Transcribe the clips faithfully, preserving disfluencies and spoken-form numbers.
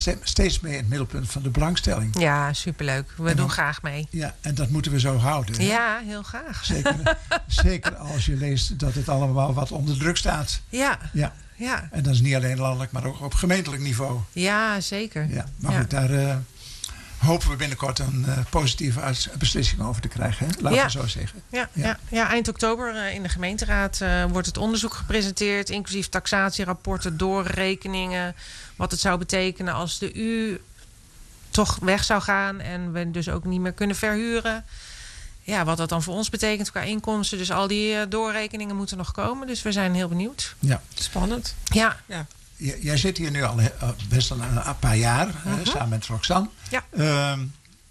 steeds meer in het middelpunt van de belangstelling. Ja, superleuk. We en doen dan, graag mee. Ja, en dat moeten we zo houden. Hè? Ja, heel graag. Zeker, zeker als je leest dat het allemaal wat onder druk staat. Ja. Ja. Ja. En dat is niet alleen landelijk, maar ook op gemeentelijk niveau. Ja, zeker. Ja, maar ja. goed, daar uh, hopen we binnenkort een uh, positieve beslissing over te krijgen. Hè? Laten ja. we zo zeggen. Ja, ja. Ja. ja eind oktober uh, in de gemeenteraad uh, wordt het onderzoek gepresenteerd. Inclusief taxatierapporten, doorrekeningen. Wat het zou betekenen als de U toch weg zou gaan. En we dus ook niet meer kunnen verhuren. Ja, wat dat dan voor ons betekent qua inkomsten. Dus al die uh, doorrekeningen moeten nog komen. Dus we zijn heel benieuwd. Ja. Spannend. Ja. ja. J- jij zit hier nu al uh, best een, een paar jaar. Uh-huh. uh, samen met Roxanne. Ja. Uh,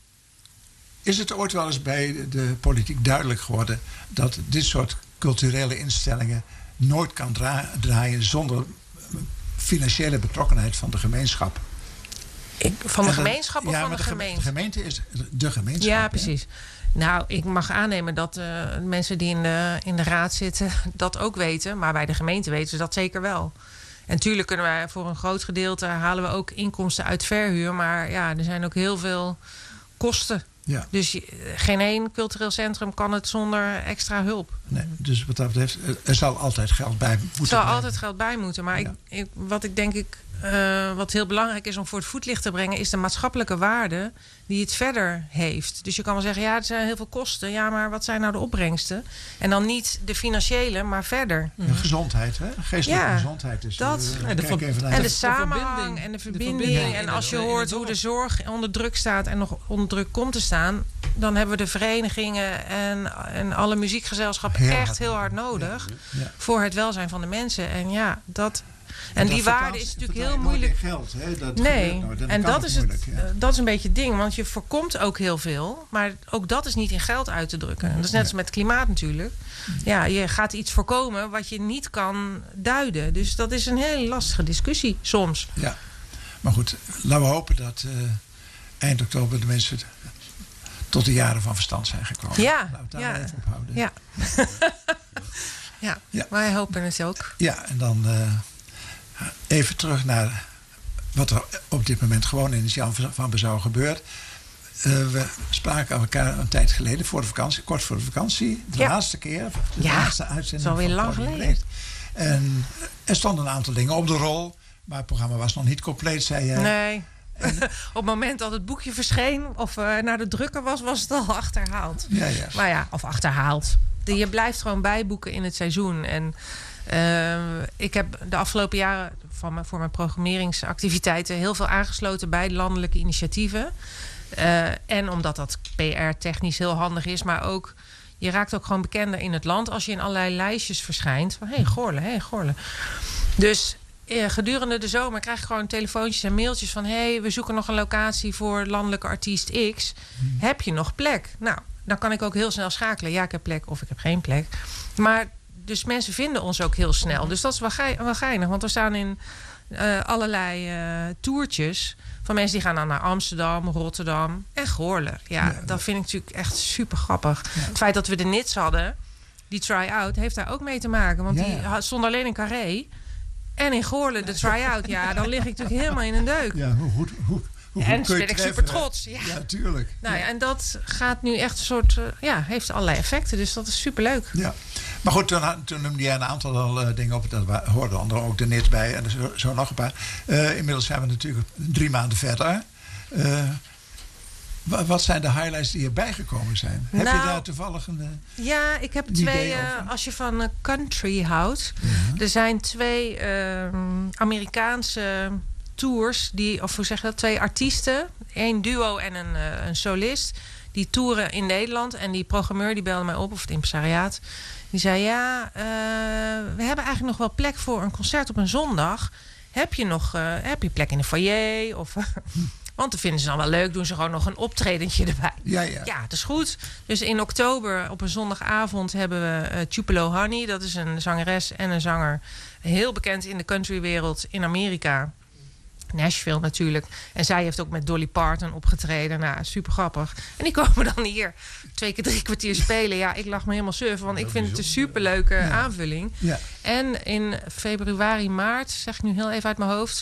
is het ooit wel eens bij de politiek duidelijk geworden dat dit soort culturele instellingen nooit kan dra- draaien zonder financiële betrokkenheid van de gemeenschap? Ik, van de en gemeenschap dan, of ja, van de, de gemeente? De gemeente is de gemeenschap. Ja, precies. Hè? Nou, ik mag aannemen dat uh, mensen die in de, in de raad zitten dat ook weten. Maar bij de gemeente weten ze dat zeker wel. En natuurlijk kunnen wij voor een groot gedeelte halen we ook inkomsten uit verhuur. Maar ja, er zijn ook heel veel kosten. Ja. Dus geen één cultureel centrum kan het zonder extra hulp. Nee, dus wat dat betreft, er zal altijd geld bij moeten. Er zal blijven. altijd geld bij moeten. Maar ja. ik, ik, wat ik denk ik, uh, wat heel belangrijk is om voor het voetlicht te brengen, is de maatschappelijke waarde die het verder heeft. Dus je kan wel zeggen, ja, er zijn heel veel kosten. Ja, maar wat zijn nou de opbrengsten? En dan niet de financiële, maar verder. De gezondheid, hè? Geestelijke ja, gezondheid. Dus dat. Uh, ja, de kijk even naar en de, de samenhang en de verbinding. De verbinding. En als je in hoort hoe de zorg onder druk staat en nog onder druk komt te staan, dan hebben we de verenigingen en, en alle muziekgezelschappen heel echt hard heel hard nodig ja, ja. voor het welzijn van de mensen. En ja, dat. En, en die waarde is natuurlijk heel moeilijk. Geld, hè? Dat nee, nooit, en dat is, moeilijk, het, ja. dat is een beetje het ding. Want je voorkomt ook heel veel. Maar ook dat is niet in geld uit te drukken. En dat is net als met klimaat natuurlijk. Ja, je gaat iets voorkomen wat je niet kan duiden. Dus dat is een hele lastige discussie soms. Ja, maar goed, laten we hopen dat uh, eind oktober de mensen tot de jaren van verstand zijn gekomen. Ja, laten we het daar ja. even op houden. Ja. ja, ja, wij hopen het ook. Ja, en dan uh, even terug naar wat er op dit moment gewoon in het Jan van Bezouw gebeurt. Uh, we spraken elkaar een tijd geleden, voor de vakantie, kort voor de vakantie. De ja. laatste keer, de ja, laatste uitzending. Dat is alweer lang geleden. En er stonden een aantal dingen op de rol. Maar het programma was nog niet compleet, zei jij. Nee. En op het moment dat het boekje verscheen of uh, naar de drukker was, was het al achterhaald. Ja, ja. Maar ja, of achterhaald. De, je blijft gewoon bijboeken in het seizoen. En uh, ik heb de afgelopen jaren van mijn, voor mijn programmeringsactiviteiten heel veel aangesloten bij landelijke initiatieven. Uh, en omdat dat P R-technisch heel handig is, maar ook je raakt ook gewoon bekender in het land als je in allerlei lijstjes verschijnt. Van hé, hey, Goorle, hé, hey, Goorle. Dus uh, gedurende de zomer krijg ik gewoon telefoontjes en mailtjes van hé, hey, we zoeken nog een locatie voor landelijke artiest X. Hmm. Heb je nog plek? Nou, dan kan ik ook heel snel schakelen. Ja, ik heb plek of ik heb geen plek. Maar dus mensen vinden ons ook heel snel. Dus dat is wel, ge- wel geinig. Want we staan in uh, allerlei uh, toertjes van mensen die gaan dan naar Amsterdam, Rotterdam en Goorle. Ja, ja, dat vind ik natuurlijk echt super grappig. Ja. Het feit dat we de Nits hadden, die try-out, heeft daar ook mee te maken. Want ja, ja. die stond alleen in Carré en in Goorle de try-out. Ja, dan lig ik natuurlijk helemaal in een deuk. Ja, hoe goed... Hoe... Hoe en ben ik super trots. Ja, ja tuurlijk. Nou ja, en dat gaat nu echt een soort, uh, ja, heeft allerlei effecten. Dus dat is superleuk. Ja, maar goed, toen, toen noemde jij een aantal uh, dingen op. Daar hoorden anderen ook de Nits bij en zo, zo nog een paar. Uh, inmiddels zijn we natuurlijk drie maanden verder. Uh, wat zijn de highlights die erbij gekomen zijn? Nou, heb je daar toevallig een uh, Ja, ik heb twee, uh, als je van uh, country houdt. Ja. Er zijn twee uh, Amerikaanse tours, die, of hoe zeg je dat, twee artiesten, één duo en een, uh, een solist, die toeren in Nederland. En die programmeur die belde mij op, of het impresariaat, die zei ja, uh, we hebben eigenlijk nog wel plek voor een concert op een zondag. Heb je nog uh, heb je plek in de foyer? Of, want dat vinden ze dan wel leuk, doen ze gewoon nog een optredentje erbij. Ja, ja. Ja, dat is goed. Dus in oktober op een zondagavond hebben we uh, Tupelo Honey. Dat is een zangeres en een zanger, heel bekend in de countrywereld in Amerika. Nashville natuurlijk. En zij heeft ook met Dolly Parton opgetreden. Nou, super grappig. En die komen dan hier twee keer drie kwartier spelen. Ja, ik lag me helemaal suf, want ik vind het een superleuke ja. aanvulling. Ja. En in februari, maart, zeg ik nu heel even uit mijn hoofd,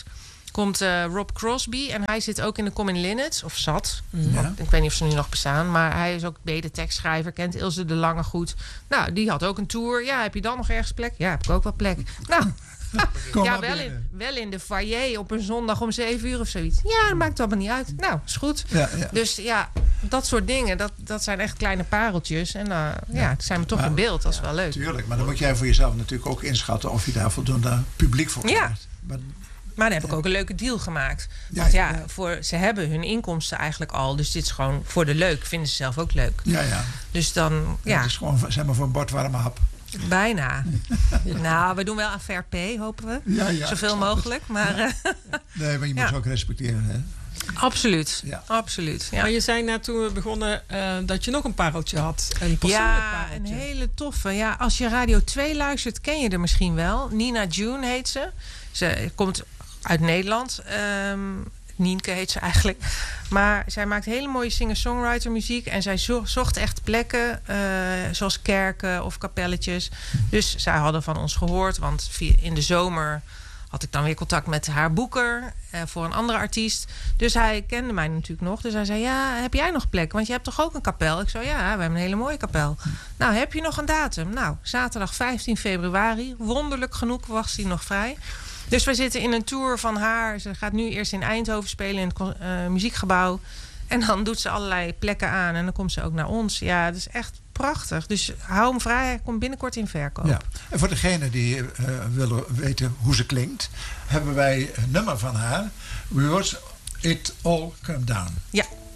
komt uh, Rob Crosby. En hij zit ook in de Common Linnets. Of zat. Ja. Ik weet niet of ze nu nog bestaan. Maar hij is ook bedetekstschrijver. Kent Ilse de Lange goed. Nou, die had ook een tour. Ja, heb je dan nog ergens plek? Ja, heb ik ook wel plek. Nou, ja, wel in, wel in de foyer op een zondag om zeven uur of zoiets. Ja, dat maakt allemaal niet uit. Nou, is goed. Ja, ja. Dus ja, dat soort dingen. Dat, dat zijn echt kleine pareltjes. En uh, ja, ja, het zijn we toch maar, in beeld. Dat is ja, wel leuk. Tuurlijk, maar dan moet jij voor jezelf natuurlijk ook inschatten of je daar voldoende publiek voor krijgt. Ja. Maar, Maar dan heb ik ook een leuke deal gemaakt. Want ja, ja, voor, ze hebben hun inkomsten eigenlijk al. Dus dit is gewoon voor de leuk. Vinden ze zelf ook leuk. Ja, ja. Dus dan, ja. Het is gewoon, zeg maar, voor een bord warme hap. Bijna. Nou, we doen wel aan fair pay, hopen we. Ja, ja, Zoveel mogelijk. Maar, ja. Nee, maar je moet ja. ze ook respecteren, hè? Absoluut. Ja. Absoluut. Ja. Maar je zei net toen we begonnen uh, dat je nog een pareltje had. Een persoonlijk ja, pareltje. een hele toffe. Ja, als je Radio twee luistert, ken je er misschien wel. Nina June heet ze. Ze komt uit Nederland. Um, Nienke heet ze eigenlijk. Maar zij maakt hele mooie singer-songwriter muziek. En zij zo- zocht echt plekken, uh, zoals kerken of kapelletjes. Dus zij hadden van ons gehoord. Want via, in de zomer had ik dan weer contact met haar boeker uh, voor een andere artiest. Dus hij kende mij natuurlijk nog. Dus hij zei, ja, heb jij nog plek? Want je hebt toch ook een kapel? Ik zei, ja, we hebben een hele mooie kapel. Nou, heb je nog een datum? Nou, zaterdag vijftien februari. Wonderlijk genoeg was die nog vrij. Dus we zitten in een tour van haar. Ze gaat nu eerst in Eindhoven spelen in het uh, muziekgebouw. En dan doet ze allerlei plekken aan. En dan komt ze ook naar ons. Ja, het is echt prachtig. Dus hou hem vrij. Hij komt binnenkort in verkoop. Ja. En voor degenen die uh, willen weten hoe ze klinkt, hebben wij een nummer van haar. We Watch It All Come Down. Ja.